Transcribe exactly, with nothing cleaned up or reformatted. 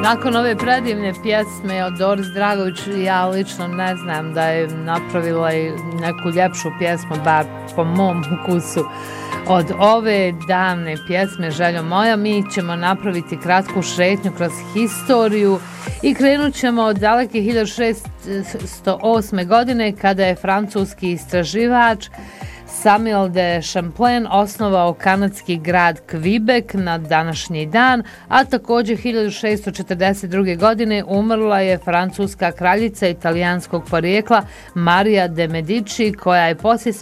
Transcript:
Nakon ove predivne pjesme od Doris Dragović, ja lično ne znam da je napravila i neku ljepšu pjesmu, bar po mom ukusu. Od ove davne pjesme Željo moja mi ćemo napraviti kratku šetnju kroz historiju i krenut ćemo od daleke hiljadu šeststo osme. godine kada je francuski istraživač Samuel de Champlain osnovao kanadski grad Quebec na današnji dan, a također hiljadu šeststo četrdeset druge. godine umrla je francuska kraljica italijanskog porijekla Marija de Medici, koja je poslije